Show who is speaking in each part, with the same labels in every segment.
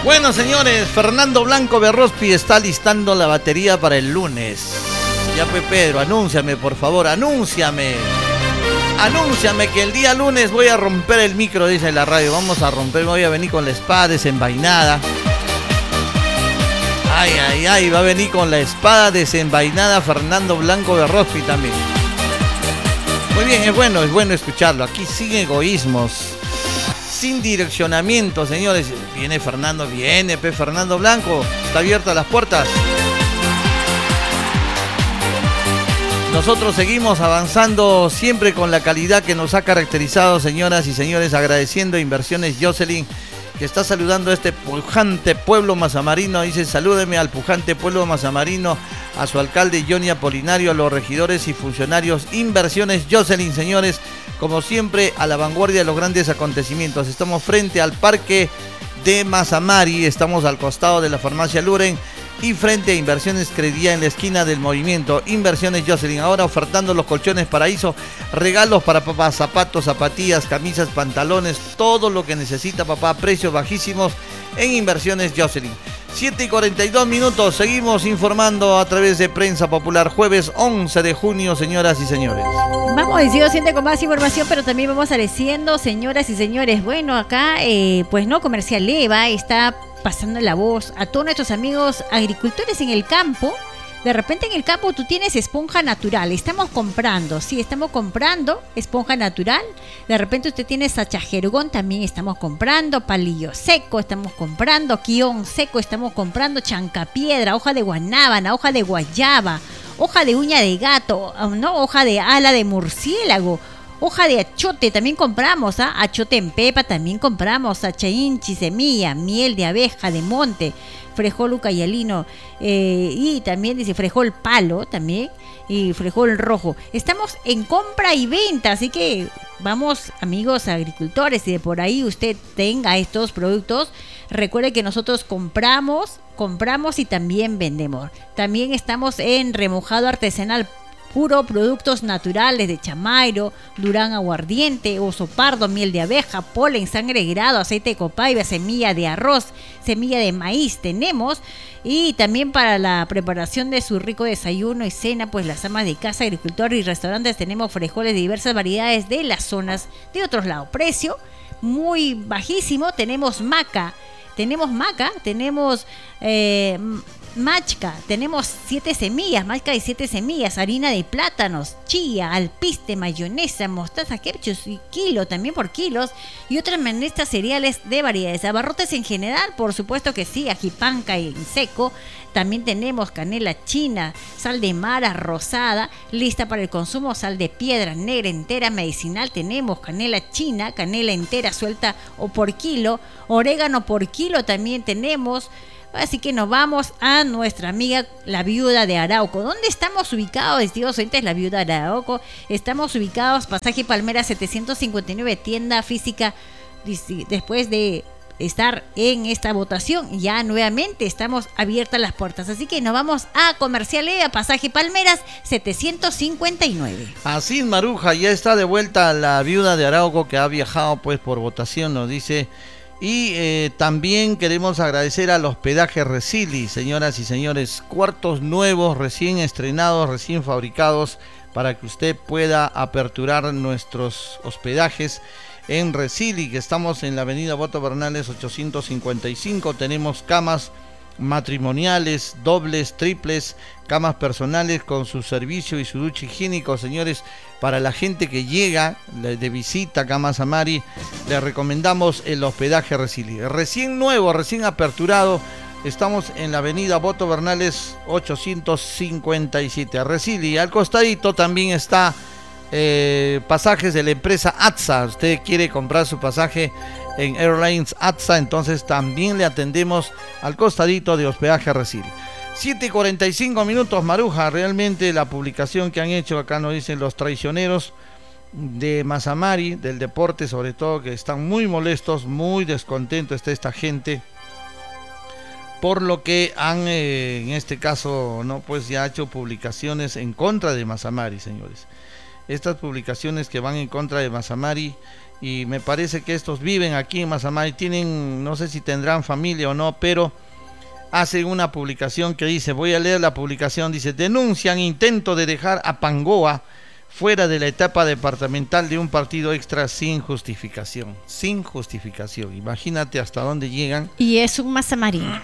Speaker 1: Bueno, señores, Fernando Blanco Berrospi está listando la batería para el lunes. Ya, pues, Pedro, anúnciame, por favor, anúnciame. Anúnciame que el día lunes voy a romper el micro, dice la radio. Vamos a romper, voy a venir con la espada desenvainada. Ay, ay, ay, va a venir con la espada desenvainada Fernando Blanco Berrospi también. Muy bien, es bueno escucharlo. Aquí sin egoísmos, sin direccionamiento, señores. Viene Fernando, Fernando Blanco. Está abiertas las puertas. Nosotros seguimos avanzando siempre con la calidad que nos ha caracterizado, señoras y señores, agradeciendo a Inversiones Jocelyn, que está saludando a este pujante pueblo mazamarino. Dice, salúdeme al pujante pueblo mazamarino, a su alcalde Johnny Apolinario, a los regidores y funcionarios. Inversiones Jocelyn, señores, como siempre, a la vanguardia de los grandes acontecimientos. Estamos frente al parque de Mazamari, estamos al costado de la farmacia Luren y frente a Inversiones Credía en la esquina del movimiento. Inversiones Jocelyn, ahora ofertando los colchones Paraíso, regalos para papá, zapatos, zapatillas, camisas, pantalones, todo lo que necesita papá, precios bajísimos en Inversiones Jocelyn. 7:42, seguimos informando a través de Prensa Popular, jueves 11 de junio, señoras y señores.
Speaker 2: Vamos diciendo siempre con más información, pero también vamos diciendo, señoras y señores, bueno, acá, pues no, Comercial Eva está pasando la voz a todos nuestros amigos agricultores en el campo. De repente en el campo tú tienes esponja natural, estamos comprando esponja natural. De repente usted tiene sachajergón, también estamos comprando, palillo seco, estamos comprando, quión seco, estamos comprando, chancapiedra, hoja de guanábana, hoja de guayaba, hoja de uña de gato, ¿no? Hoja de ala de murciélago, hoja de achote también compramos, achote en pepa también compramos, achainchi, semilla, miel de abeja de monte, frejol ucayalino, y también dice frejol palo también, y frejol rojo. Estamos en compra y venta, así que vamos, amigos agricultores, y de por ahí usted tenga estos productos, recuerde que nosotros compramos y también vendemos. También estamos en remojado artesanal puro, productos naturales de chamairo, durán aguardiente, oso pardo, miel de abeja, polen, sangre grado, aceite de copaiba, semilla de arroz, semilla de maíz tenemos. Y también para la preparación de su rico desayuno y cena, pues las amas de casa, agricultores y restaurantes tenemos frijoles de diversas variedades de las zonas de otros lados. Precio muy bajísimo, tenemos maca, tenemos machca, tenemos 7 semillas, machca y 7 semillas, harina de plátanos, chía, alpiste, mayonesa, mostaza, ketchup y kilo, también por kilos, y otras menestas cereales de variedades. Abarrotes en general, por supuesto que sí, ajipanca en seco. También tenemos canela china, sal de mara rosada, lista para el consumo, sal de piedra negra entera medicinal. Tenemos canela china, canela entera suelta o por kilo, orégano por kilo también tenemos. Así que nos vamos a nuestra amiga la Viuda de Arauco. ¿Dónde estamos ubicados, estimados oyentes? La Viuda de Arauco. Estamos ubicados pasaje Palmera 759, tienda física. Después de estar en esta votación, ya nuevamente estamos abiertas las puertas. Así que nos vamos a Comercial Eva, pasaje Palmeras 759.
Speaker 1: Así, Maruja, ya está de vuelta la Viuda de Arauco, que ha viajado pues por votación, nos dice. Y también queremos agradecer al hospedaje Resili, señoras y señores, cuartos nuevos, recién estrenados, recién fabricados, para que usted pueda aperturar nuestros hospedajes en Resili, que estamos en la avenida Boto Bernales 855. Tenemos camas matrimoniales, dobles, triples, camas personales con su servicio y su ducha higiénico, señores. Para la gente que llega de visita a Mazamari, le recomendamos el hospedaje Resili. Recién nuevo, recién aperturado. Estamos en la avenida Boto Bernales 857. Resili. Al costadito también está pasajes de la empresa ATSA. Usted quiere comprar su pasaje en Airlines ATSA, entonces también le atendemos al costadito de hospedaje Resili. 7:45, Maruja. Realmente la publicación que han hecho acá nos dicen los traicioneros de Mazamari, del deporte sobre todo, que están muy molestos, muy descontentos está esta gente, por lo que han en este caso no pues ya hecho publicaciones en contra de Mazamari, señores. Estas publicaciones que van en contra de Mazamari y me parece que estos viven aquí en Mazamari, tienen, no sé si tendrán familia o no, pero hacen una publicación que dice, voy a leer la publicación, dice, denuncian intento de dejar a Pangoa fuera de la etapa departamental de un partido extra sin justificación, imagínate hasta dónde llegan.
Speaker 2: Y es un mazamarino.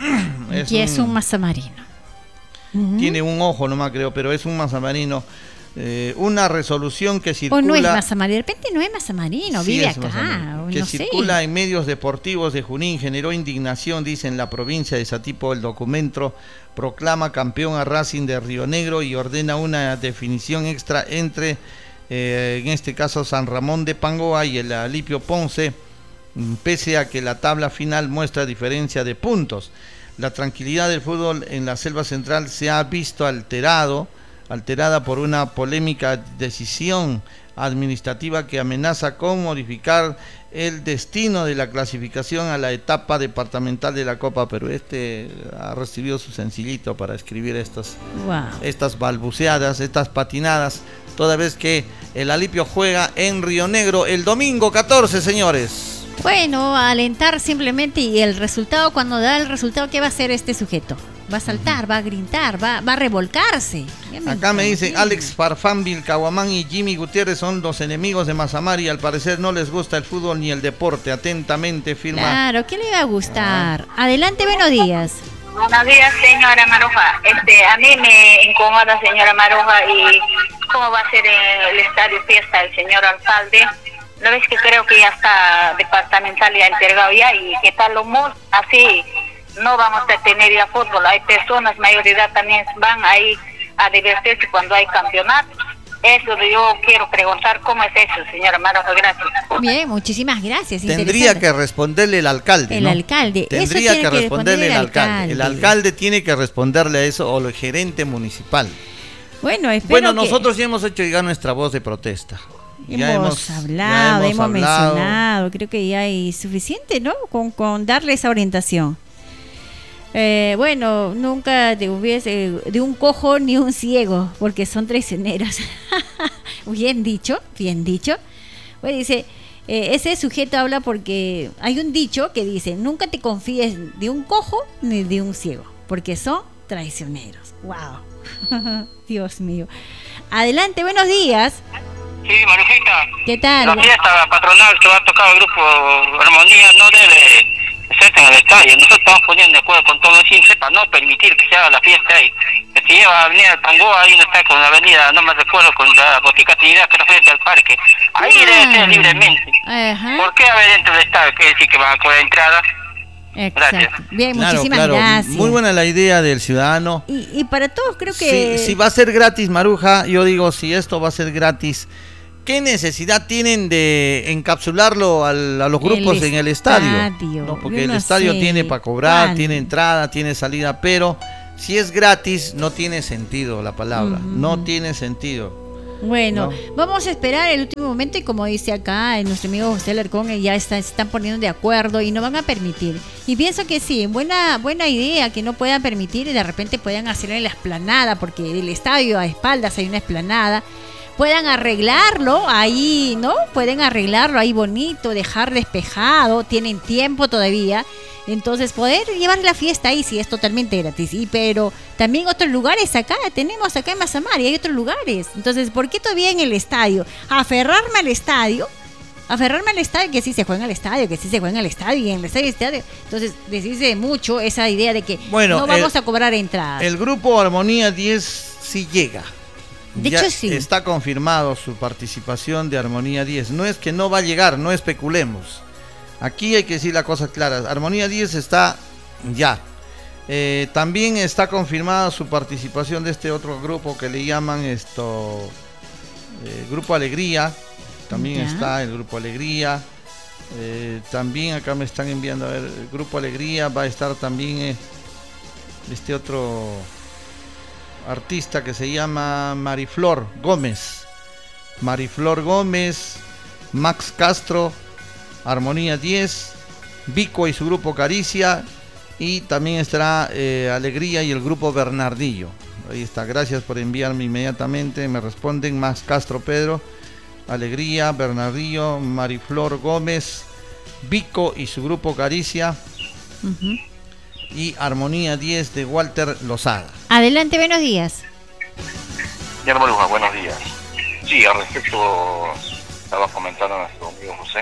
Speaker 2: Es un mazamarino.
Speaker 1: Tiene un ojo nomás creo, pero es un mazamarino. Una resolución que circula...
Speaker 2: O no es mazamarino, de repente no es mazamarino,
Speaker 1: sí,
Speaker 2: vive
Speaker 1: es
Speaker 2: acá.
Speaker 1: Que
Speaker 2: no
Speaker 1: circula
Speaker 2: sé.
Speaker 1: en medios deportivos de Junín, generó indignación, dice en la provincia de Satipo. El documento proclama campeón a Racing de Río Negro y ordena una definición extra entre, en este caso, San Ramón de Pangoa y el Alipio Ponce, pese a que la tabla final muestra diferencia de puntos. La tranquilidad del fútbol en la Selva Central se ha visto alterada por una polémica decisión administrativa que amenaza con modificar el destino de la clasificación a la etapa departamental de la Copa Perú. Ha recibido su sencillito para escribir estas balbuceadas, estas patinadas, toda vez que el Alipio juega en Río Negro el domingo 14, señores.
Speaker 2: Bueno, alentar simplemente, y el resultado, cuando da el resultado, ¿qué va a hacer este sujeto? Va a saltar, va a gritar, va a revolcarse.
Speaker 1: Acá me dicen Alex Farfán, Vilcahuamán y Jimmy Gutiérrez son los enemigos de Mazamari. Al parecer no les gusta el fútbol ni el deporte. Atentamente firma.
Speaker 2: Claro, ¿qué le va a gustar? Adelante, buenos días.
Speaker 3: Buenos días, señora Maruja. A mí me incomoda, señora Maruja, y cómo va a ser el estadio fiesta el señor alcalde. ¿No ves que creo que ya está departamental ya entregado ya? Y qué tal lo así no vamos a tener ya fútbol. Hay personas, mayor de edad también van ahí a divertirse cuando hay campeonatos. Eso yo quiero preguntar, ¿cómo es eso, señora Maruja? Gracias.
Speaker 2: Bien, muchísimas gracias.
Speaker 1: Tendría que responderle el alcalde,
Speaker 2: el
Speaker 1: ¿no?
Speaker 2: alcalde.
Speaker 1: Tendría
Speaker 2: eso
Speaker 1: que responderle el alcalde. El alcalde
Speaker 2: tiene
Speaker 1: tiene que responderle a eso, o el gerente municipal.
Speaker 2: Bueno,
Speaker 1: nosotros ya hemos hecho llegar nuestra voz de protesta.
Speaker 2: Hemos hablado, hemos mencionado, creo que ya hay suficiente, ¿no? Con darle esa orientación. Nunca te hubiese de un cojo ni un ciego, porque son traicioneros. Bien dicho. Bueno, dice, ese sujeto habla porque hay un dicho que dice, nunca te confíes de un cojo ni de un ciego, porque son traicioneros. Wow. Dios mío. Adelante, buenos días.
Speaker 4: Sí, Marujita.
Speaker 2: ¿Qué tal?
Speaker 4: La fiesta patronal que va a tocar el grupo Armonía no debe hacerse en el estadio. Nosotros estamos poniendo de acuerdo con todos los CINFE para no permitir que se haga la fiesta ahí. Que se lleva a Avenida Pangoa, ahí no está con la avenida, no me recuerdo, con la botica Trinidad que está frente al parque. Ahí debe ser libremente.
Speaker 2: Ajá.
Speaker 4: ¿Por qué haber dentro del estadio? Quiere decir que van a cobrar entrada.
Speaker 2: Exacto.
Speaker 4: Gracias.
Speaker 2: Bien, muchísimas gracias.
Speaker 1: Muy buena la idea del ciudadano.
Speaker 2: Y para todos creo que...
Speaker 1: Si va a ser gratis, Maruja, yo digo, si esto va a ser gratis, ¿qué necesidad tienen de encapsularlo a los grupos en el estadio? No, porque el estadio tiene para cobrar, tiene entrada, tiene salida, pero si es gratis no tiene sentido la palabra, no tiene sentido.
Speaker 2: Bueno, vamos a esperar el último momento y como dice acá nuestro amigo José Alarcón, ya se están poniendo de acuerdo y no van a permitir. Y pienso que sí, buena idea que no puedan permitir y de repente puedan hacerlo en la explanada, porque del estadio a espaldas hay una explanada. Puedan arreglarlo ahí, ¿no? Pueden arreglarlo ahí bonito, dejar despejado, tienen tiempo todavía. Entonces poder llevar la fiesta ahí si es totalmente gratis. Pero también otros lugares tenemos acá en Mazamari, hay otros lugares. Entonces, ¿por qué todavía en el estadio? Aferrarme al estadio, que sí se juega en el estadio, y en el estadio. Entonces, decirse mucho esa idea de que no vamos a cobrar entrada.
Speaker 1: El grupo Armonía 10 sí llega.
Speaker 2: De hecho, sí.
Speaker 1: Está confirmado su participación de Armonía 10. No es que no va a llegar, no especulemos. Aquí hay que decir las cosas claras. Armonía 10 está ya. También está confirmada su participación de este otro grupo que le llaman Grupo Alegría. También está el Grupo Alegría. También acá me están enviando, a ver, el Grupo Alegría va a estar también este otro artista que se llama Mariflor Gómez, Max Castro, Armonía 10, Vico y su grupo Caricia, y también estará Alegría y el grupo Bernardillo. Ahí está, gracias por enviarme inmediatamente, me responden Max Castro Pedro Alegría, Bernardillo, Mariflor Gómez, Vico y su grupo Caricia.
Speaker 2: Ujú.
Speaker 1: Y Armonía 10 de Walter Lozada.
Speaker 2: Adelante, buenos días.
Speaker 5: Señor Maruja, buenos días. Sí, al respecto estaba comentando a nuestro amigo José.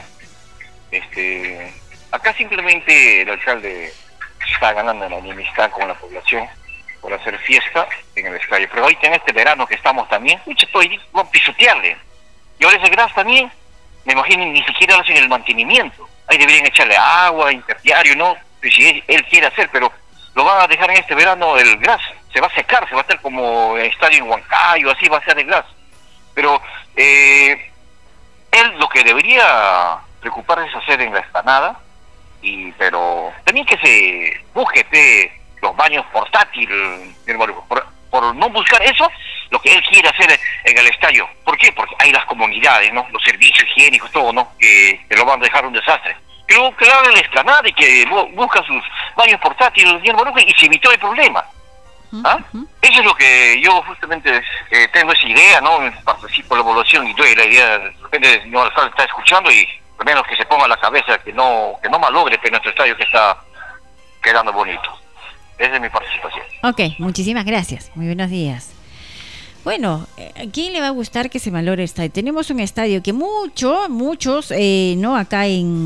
Speaker 5: Acá simplemente el alcalde está ganando la enemistad con la población por hacer fiesta en el estadio. Pero ahorita en este verano que estamos también, mucho vamos a pisotearle. Y ahora ese gras también, me imagino, ni siquiera hacen el mantenimiento. Ahí deberían echarle agua, interdiario, ¿no? Si él quiere hacer, pero lo van a dejar en este verano el gras. Se va a secar, se va a hacer como el estadio en Huancayo, así va a ser el gras. Pero él lo que debería preocuparse es hacer en la explanada, pero también que se busque los baños portátiles, por no buscar eso, lo que él quiere hacer en el estadio. ¿Por qué? Porque hay las comunidades, ¿no? Los servicios higiénicos, todo, ¿no? Que lo van a dejar un desastre. Que lo haga en la explanada y que busca sus baños portátiles y se evitó el problema. ¿Ah? Eso es lo que yo justamente tengo esa idea, ¿no? Participo en la evaluación y doy la idea, de repente el señor alcalde está escuchando y al menos que se ponga a la cabeza que no malogre nuestro estadio que está quedando bonito. Esa es mi participación.
Speaker 2: Ok, muchísimas gracias. Muy buenos días. Bueno, ¿a quién le va a gustar que se malogre el estadio? Tenemos un estadio que muchos, ¿no? Acá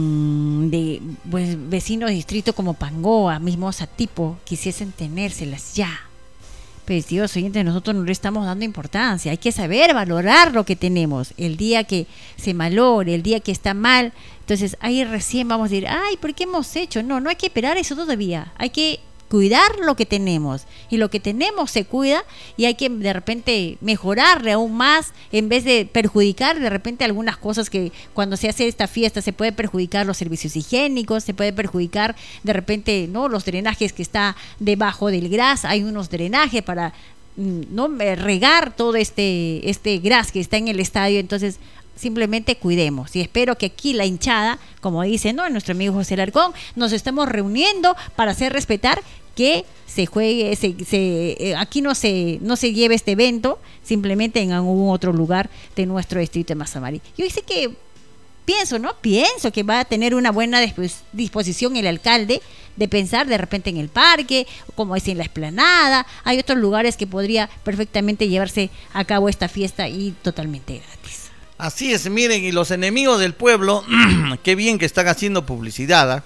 Speaker 2: vecinos de distrito como Pangoa, mismo Satipo, quisiesen tenérselas ya. Pero, estimados oyentes, nosotros no le estamos dando importancia. Hay que saber valorar lo que tenemos. El día que se malogre, el día que está mal, entonces ahí recién vamos a decir, ay, ¿por qué hemos hecho? No hay que esperar eso todavía. Hay que cuidar lo que tenemos, y lo que tenemos se cuida, y hay que de repente mejorarle aún más en vez de perjudicar de repente algunas cosas que cuando se hace esta fiesta se puede perjudicar los servicios higiénicos, se puede perjudicar de repente, ¿no?, los drenajes que está debajo del gras. Hay unos drenajes para no regar todo este gras que está en el estadio. Entonces simplemente cuidemos, y espero que aquí la hinchada, como dice, ¿no?, nuestro amigo José Larcón, nos estamos reuniendo para hacer respetar que se juegue, aquí no se lleve este evento simplemente en algún otro lugar de nuestro distrito de Mazamarí. Yo dice que pienso que va a tener una buena disposición el alcalde de pensar de repente en el parque, como dice, en la explanada. Hay otros lugares que podría perfectamente llevarse a cabo esta fiesta y totalmente gratis.
Speaker 1: Así es, miren, y los enemigos del pueblo, qué bien que están haciendo publicidad,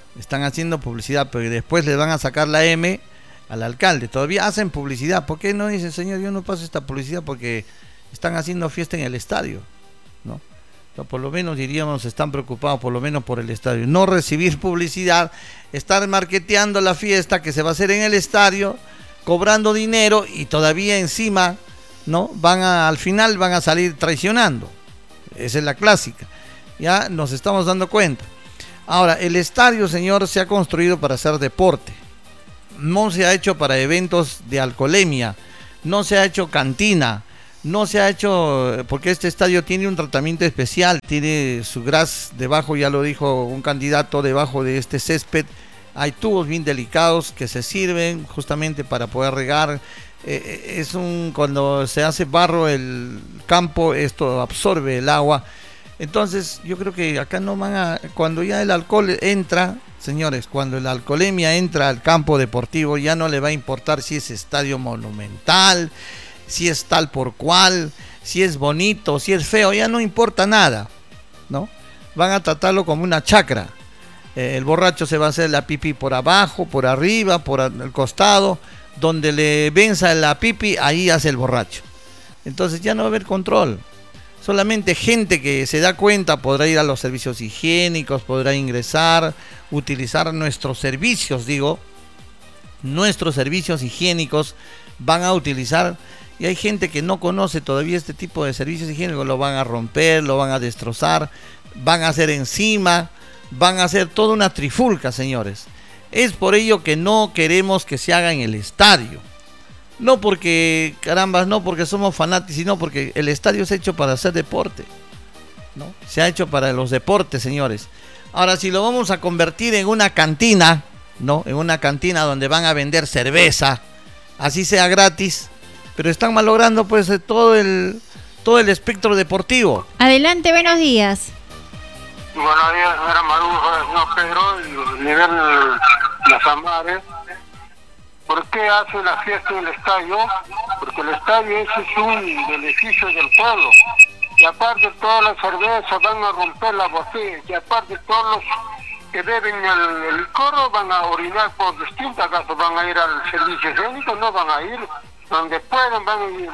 Speaker 1: pero después le van a sacar la M al alcalde. Todavía hacen publicidad. ¿Por qué no dicen, señor, yo no paso esta publicidad porque están haciendo fiesta en el estadio, ¿no? O por lo menos diríamos, están preocupados por lo menos por el estadio. No recibir publicidad, estar marketeando la fiesta que se va a hacer en el estadio, cobrando dinero, y todavía encima, ¿no?, al final van a salir traicionando. Esa es la clásica. Ya nos estamos dando cuenta. Ahora, el estadio, señor, se ha construido para hacer deporte. No se ha hecho para eventos de alcoholemia. No se ha hecho cantina. No se ha hecho, porque este estadio tiene un tratamiento especial. Tiene su gras debajo, ya lo dijo un candidato, debajo de este césped. Hay tubos bien delicados que se sirven justamente para poder regar. Cuando se hace barro el campo, esto absorbe el agua. Entonces yo creo que acá no cuando ya el alcohol entra, señores, cuando la alcoholemia entra al campo deportivo, ya no le va a importar si es estadio monumental, si es tal por cual, si es bonito, si es feo, ya no importa nada, ¿no? Van a tratarlo como una chacra. El borracho se va a hacer la pipí por abajo, por arriba, por el costado. Donde le venza la pipi, ahí hace el borracho. Entonces ya no va a haber control. Solamente gente que se da cuenta podrá ir a los servicios higiénicos, podrá ingresar, utilizar nuestros servicios, nuestros servicios higiénicos van a utilizar. Y hay gente que no conoce todavía este tipo de servicios higiénicos, lo van a romper, lo van a destrozar, van a hacer encima, van a hacer toda una trifulca, señores. Es por ello que no queremos que se haga en el estadio. No porque, no porque somos fanáticos, sino porque el estadio es hecho para hacer deporte, ¿no? Se ha hecho para los deportes, señores. Ahora, si lo vamos a convertir en una cantina, ¿no?, en una cantina donde van a vender cerveza, así sea gratis, pero están malogrando pues todo todo el espectro deportivo.
Speaker 2: Adelante, buenos días.
Speaker 6: Buenos días, señora Maruja, señor Pedro, y nivel Las Amares. ¿Por qué hace la fiesta en el estadio? Porque el estadio ese es un beneficio del pueblo. Y aparte todas las cervezas van a romper las botellas. Y aparte todos los que beben el licor van a orinar por distintas casas. Van a ir al servicio higiénico, no van a ir. Donde puedan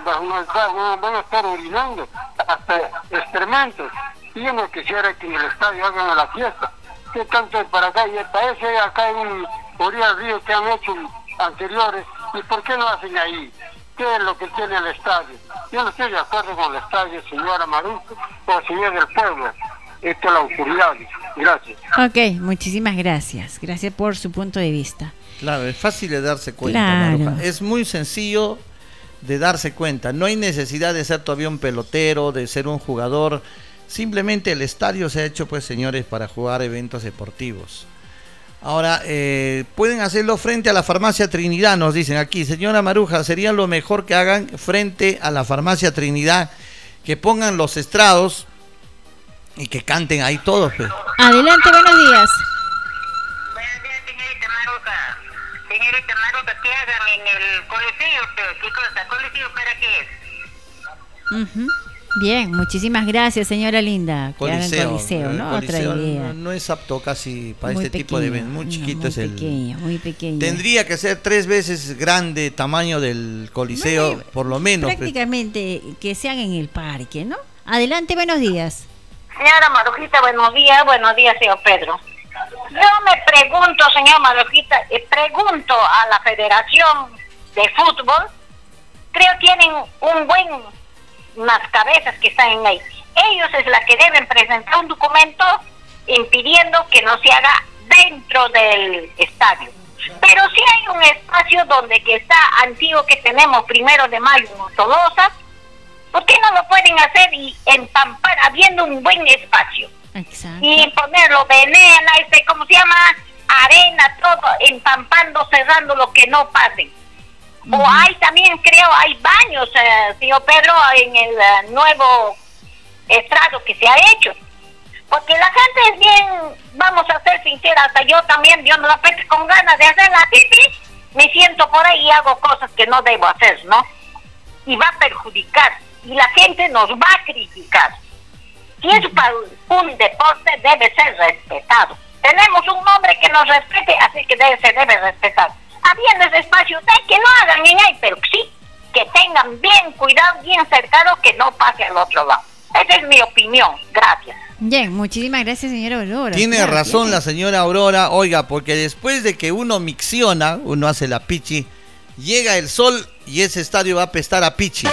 Speaker 6: van a estar orinando. Hasta excrementos. Y yo no quisiera que en el estadio hagan la fiesta. ¿Qué tanto es para acá? Y parece acá en un orilla del río que han hecho anteriores. ¿Y por qué no hacen ahí? ¿Qué es lo que tiene el estadio? Yo no estoy de acuerdo con el estadio, señora Maruja, o señor del pueblo. Esto es la autoridad. Gracias.
Speaker 2: Ok, muchísimas gracias. Gracias por su punto de vista.
Speaker 1: Claro, es fácil de darse cuenta,
Speaker 2: Claro.
Speaker 1: Maruja. Es muy sencillo de darse cuenta. No hay necesidad de ser todavía un pelotero, de ser un jugador. Simplemente el estadio se ha hecho, pues, señores, para jugar eventos deportivos. Ahora, pueden hacerlo frente a la farmacia Trinidad, nos dicen aquí. Señora Maruja, sería lo mejor que hagan frente a la farmacia Trinidad, que pongan los estrados y que canten ahí todos. Pues.
Speaker 2: Adelante, buenos días.
Speaker 3: Buenos días, señorita Maruja. Señorita Maruja, ¿qué hagan en el coliseo? ¿Qué cosa? ¿Coliseo para qué es?
Speaker 2: Ujú. Bien, muchísimas gracias, señora linda. Que hagan
Speaker 1: Coliseo,
Speaker 2: coliseo, ¿no? Otra
Speaker 1: Coliseo
Speaker 2: idea.
Speaker 1: no es apto casi para
Speaker 2: Muy
Speaker 1: este tipo de eventos. Muy chiquito es el.
Speaker 2: Muy pequeño.
Speaker 1: Tendría que ser 3 veces grande tamaño del coliseo,
Speaker 2: No,
Speaker 1: por lo menos.
Speaker 2: Prácticamente que sean en el parque, ¿no? Adelante, buenos días.
Speaker 3: Señora Marujita, buenos días, señor Pedro. Yo me pregunto, señor Marujita, pregunto a la Federación de Fútbol, creo que tienen unas cabezas que están ahí. Ellos es la que deben presentar un documento impidiendo que no se haga dentro del estadio. Pero si hay un espacio donde que está antiguo que tenemos 1 de mayo en Tolosa, ¿por qué no lo pueden hacer y empampar habiendo un buen espacio?
Speaker 2: Exacto.
Speaker 3: Y ponerlo venena, ¿cómo se llama? Arena, todo, empampando, cerrando lo que no pasen. O hay también, creo, hay baños, señor Pedro, en el nuevo estrado que se ha hecho. Porque la gente es bien, vamos a ser sinceras, hasta yo también, Dios me la pete con ganas de hacer la pipí, me siento por ahí y hago cosas que no debo hacer, ¿no? Y va a perjudicar, y la gente nos va a criticar. Si es para un deporte, debe ser respetado. Tenemos un hombre que nos respete, así que se debe respetar. Habiendo ese espacio, que no hagan en ahí, pero sí, que tengan bien cuidado, bien cercado, que no pase al otro lado. Esa es mi opinión. Gracias.
Speaker 2: Bien, muchísimas gracias, señora Aurora.
Speaker 1: Tiene
Speaker 2: Claro,
Speaker 1: razón
Speaker 2: bien.
Speaker 1: la señora Aurora, oiga, porque después de que uno micciona, uno hace la pichi, llega el sol y ese estadio va a apestar a pichi.